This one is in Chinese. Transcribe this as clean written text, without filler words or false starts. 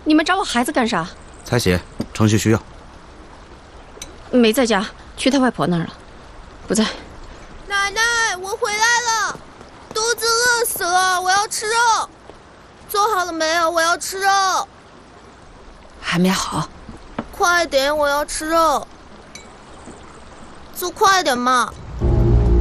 你们找我孩子干啥？ 采血，程序需要。 没在家，去他外婆那儿了，不在。 奶奶，我回来了，肚子饿死了，我要吃肉。做好了没有？我要吃肉。 还没好。 快点，我要吃肉。做快点嘛。